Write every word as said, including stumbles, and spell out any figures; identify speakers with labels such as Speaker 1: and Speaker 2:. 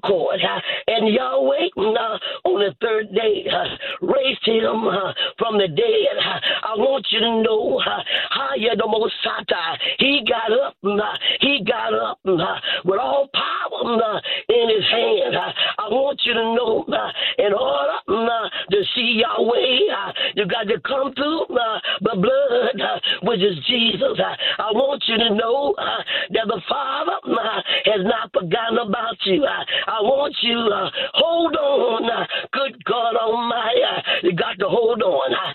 Speaker 1: accord. Uh, and Yahweh, uh, on the third day, uh, raised him uh, from the dead. Uh, I want you to know uh, how you the most Sata. He got up, uh, he got up uh, with all power uh, in his hand. Uh, I want you to know uh, in order uh, to see Yahweh, uh, you got to come through uh, the blood, uh, which is Jesus. Uh, I want you to know uh, that the Father uh, has not forgotten about you. Uh, I want you uh, hold on, uh, good God Almighty. Uh, you got to hold on. Uh,